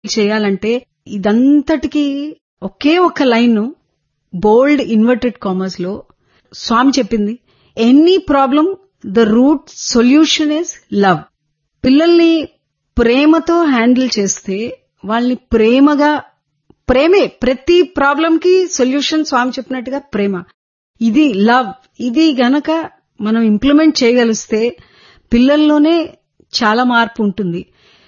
చేయాలంటే ఇదంతటికి ఒకే ఒక లైన్ బోల్డ్ inverted commas లో స్వామి చెప్పింది, any problem the route solution is love. పిల్లల్ని ప్రేమతో హ్యాండిల్ చేస్తే వాళ్ళని ప్రేమే ప్రతి ప్రాబ్లం కి సొల్యూషన్. స్వామి చెప్పినట్టుగా ప్రేమ, ఇది లవ్. ఇది గనక మనం ఇంప్లిమెంట్ చేయగలిస్తే పిల్లల్లోనే చాలా మార్పు ఉంటుంది.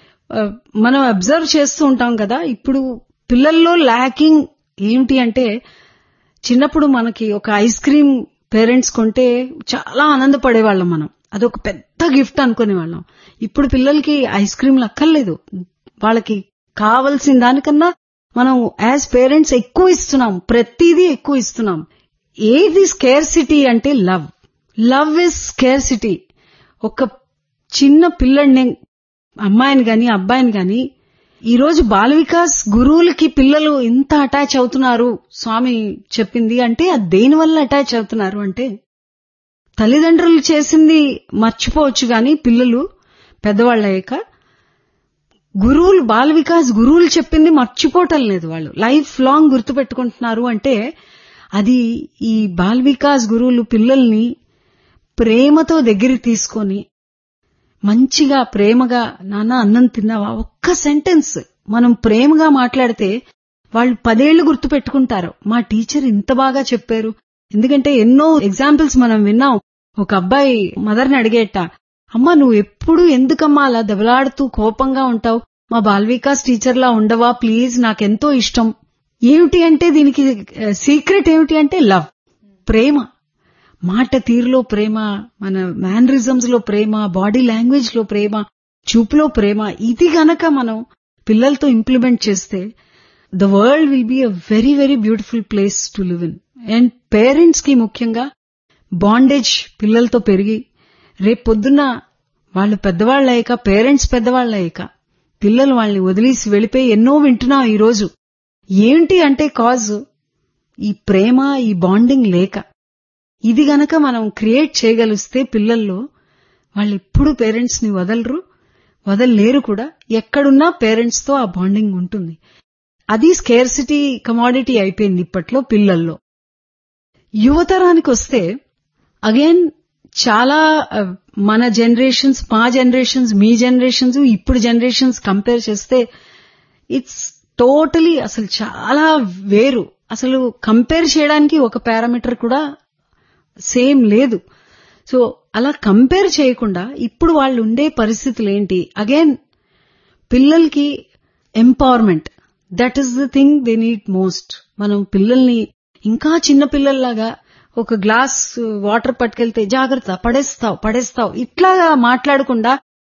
మనం అబ్జర్వ్ చేస్తూ ఉంటాం కదా, ఇప్పుడు పిల్లల్లో ల్యాకింగ్ ఏంటి అంటే, చిన్నప్పుడు మనకి ఒక ఐస్ క్రీమ్ పేరెంట్స్ కొంటే చాలా ఆనందపడేవాళ్ళం. మనం అదొక పెద్ద గిఫ్ట్ అనుకునేవాళ్ళం. ఇప్పుడు పిల్లలకి ఐస్ క్రీమ్లు అక్కర్లేదు. వాళ్ళకి కావలసిన దానికన్నా మనం యాజ్ పేరెంట్స్ ఎక్కువ ఇస్తున్నాం, ప్రతిదీ ఎక్కువ ఇస్తున్నాం. ఏది స్కేర్సిటీ అంటే లవ్. Love is scarcity. ఒక చిన్న పిల్లడిని, అమ్మాయిని గాని అబ్బాయిని గాని, ఈరోజు బాల వికాస్ గురువులకి పిల్లలు ఇంత అటాచ్ అవుతున్నారు స్వామి చెప్పింది అంటే, అది దేని వల్ల అటాచ్ అవుతున్నారు అంటే, తల్లిదండ్రులు చేసింది మర్చిపోవచ్చు గాని పిల్లలు పెద్దవాళ్ళయ్యాక గురువులు, బాల వికాస్ గురువులు చెప్పింది మర్చిపోవటం లేదు. వాళ్ళు లైఫ్ లాంగ్ గుర్తుపెట్టుకుంటున్నారు అంటే, అది ఈ బాల వికాస్ గురువులు పిల్లల్ని ప్రేమతో దగ్గరికి తీసుకొని మంచిగా ప్రేమగా, నాన్న అన్నం తిన్నావా, ఒక్క సెంటెన్స్ మనం ప్రేమగా మాట్లాడితే వాళ్ళు 10 ఏళ్లు గుర్తు పెట్టుకుంటారు. మా టీచర్ ఇంత బాగా చెప్పారు. ఎందుకంటే ఎన్నో ఎగ్జాంపుల్స్ మనం విన్నాం. ఒక అబ్బాయి మదర్ని అడిగేట, అమ్మా నువ్వు ఎప్పుడు ఎందుకమ్మా అలా దెబ్బలాడుతూ కోపంగా ఉంటావు, మా బాల వికాస్ టీచర్లా ఉండవా ప్లీజ్, నాకెంతో ఇష్టం. ఏమిటి అంటే దీనికి సీక్రెట్ ఏమిటి అంటే లవ్, ప్రేమ. మాట తీరులో ప్రేమ, మన మేనరిజమ్స్ లో ప్రేమ, బాడీ లాంగ్వేజ్ లో ప్రేమ, చూపులో ప్రేమ. ఇది గనక మనం పిల్లలతో ఇంప్లిమెంట్ చేస్తే the world will be a very very beautiful place to live in. And parents కి ముఖ్యంగా బాండేజ్ పిల్లలతో పెరిగి రేపు పొద్దున్న వాళ్ళు పెద్దవాళ్ళయ్యాక, పేరెంట్స్ పెద్దవాళ్ళయ్యాక పిల్లలు వాళ్ళని వదిలేసి వెళ్లిపోయి ఎన్నో వింటున్నాం ఈరోజు. ఏంటి అంటే కాజ్ ఈ ప్రేమ, ఈ బాండింగ్ లేక. ఇది గనక మనం క్రియేట్ చేయగలిస్తే పిల్లల్లో, వాళ్ళు ఎప్పుడు పేరెంట్స్ ని వదలలేరు కూడా. ఎక్కడున్నా పేరెంట్స్ తో ఆ బాండింగ్ ఉంటుంది. అది స్కేర్సిటీ కమోడిటీ అయిపోయింది ఇప్పట్లో పిల్లల్లో. యువతరానికి వస్తే అగైన్ చాలా మన జనరేషన్స్, మా జనరేషన్స్, మీ జనరేషన్స్, ఇప్పుడు జనరేషన్స్ కంపేర్ చేస్తే ఇట్స్ టోటలీ అసలు చాలా వేరు. అసలు కంపేర్ చేయడానికి ఒక పారామీటర్ కూడా సేమ్ లేదు. సో అలా కంపేర్ చేయకుండా ఇప్పుడు వాళ్ళు ఉండే పరిస్థితులు ఏంటి, అగైన్ పిల్లలకి empowerment, that is the thing they need most. మనం పిల్లల్ని ఇంకా చిన్న పిల్లల్లాగా ఒక గ్లాస్ వాటర్ పట్టుకెళ్తే జాగ్రత్త పడేస్తావు ఇట్లా మాట్లాడకుండా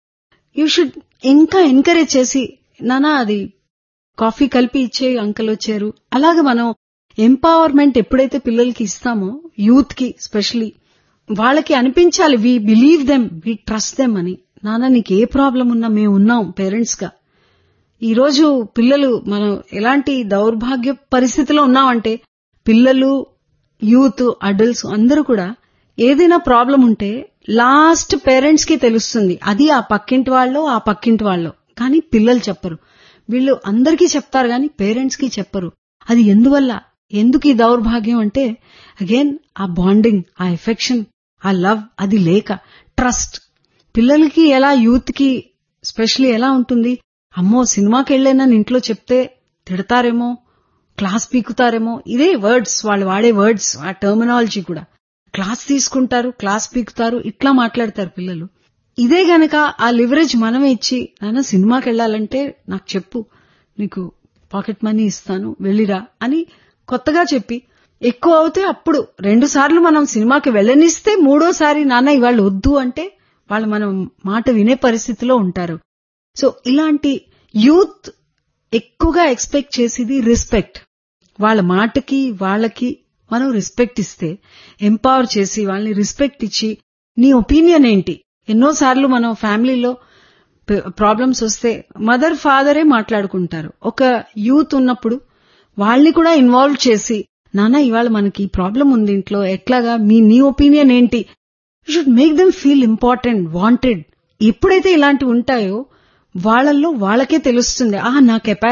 యూ షుడ్ ఇంకా ఎంకరేజ్ చేసి, నానా అది కాఫీ కలిపి ఇచ్చే అంకల్ వచ్చారు. అలాగే మనం ఎంపవర్మెంట్ ఎప్పుడైతే పిల్లలకి ఇస్తామో, యూత్ కి స్పెషలీ, వాళ్ళకి అనిపించాలి we believe them, we trust them అని. నాన్న నీకు ఏ ప్రాబ్లం ఉన్నా మేము ఉన్నాం పేరెంట్స్ గా. ఈరోజు పిల్లలు, మనం ఎలాంటి దౌర్భాగ్య పరిస్థితిలో ఉన్నామంటే, పిల్లలు, యూత్, అడల్ట్స్ అందరూ కూడా ఏదైనా ప్రాబ్లం ఉంటే లాస్ట్ పేరెంట్స్ కి తెలుస్తుంది. అది ఆ పక్కింటి వాళ్ళో కానీ పిల్లలు చెప్పరు. వీళ్ళు అందరికీ చెప్తారు కానీ పేరెంట్స్ కి చెప్పరు. అది ఎందుకు ఈ దౌర్భాగ్యం అంటే, అగైన్ ఆ బాండింగ్, ఆ ఎఫెక్షన్, ఆ లవ్ అది లేక. ట్రస్ట్ పిల్లలకి ఎలా, యూత్ కి స్పెషలీ ఎలా ఉంటుంది, అమ్మో సినిమాకి వెళ్ళానని ఇంట్లో చెప్తే తిడతారేమో, క్లాస్ పీకుతారేమో. ఇదే వర్డ్స్, వాళ్ళు వాడే వర్డ్స్, ఆ టర్మినాలజీ కూడా. క్లాస్ తీసుకుంటారు, క్లాస్ పీకుతారు, ఇట్లా మాట్లాడతారు పిల్లలు. ఇదే గనక ఆ లివరేజ్ మనమే ఇచ్చి, నాన్న సినిమాకి వెళ్లాలంటే నాకు చెప్పు, నీకు పాకెట్ మనీ ఇస్తాను వెళ్ళిరా అని కొత్తగా చెప్పి, ఎక్కువ అవుతే అప్పుడు 2 సార్లు మనం సినిమాకి వెళ్ళనిస్తే, 3వసారి నాన్న ఇవాళ వద్దు అంటే వాళ్ళు మనం మాట వినే పరిస్థితిలో ఉంటారు. సో ఇలాంటి యూత్ ఎక్కువగా ఎక్స్పెక్ట్ చేసేది రెస్పెక్ట్. వాళ్ళ మాటకి వాళ్ళకి మనం రెస్పెక్ట్ ఇస్తే, ఎంపవర్ చేసి వాళ్ళని రెస్పెక్ట్ ఇచ్చి, నీ ఒపీనియన్ ఏంటి. ఎన్నోసార్లు మనం ఫ్యామిలీలో ప్రాబ్లమ్స్ వస్తే మదర్ ఫాదరే మాట్లాడుకుంటారు. ఒక యూత్ ఉన్నప్పుడు వాళ్ళని కూడా ఇన్వాల్వ్ చేసి, నాన్న ఇవాళ మనకి ప్రాబ్లం ఉంది ఇంట్లో, ఎట్లాగా, నీ ఒపీనియన్ ఏంటి. You should make them feel important, wanted. ఎప్పుడైతే ఇలాంటివి ఉంటాయో వాళ్ళల్లో వాళ్ళకే తెలుస్తుంది, నా కెపాసిటీ